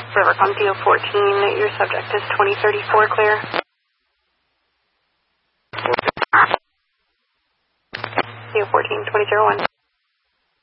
Rivercom DO14, your subject is 2034, clear. DO14, 2001.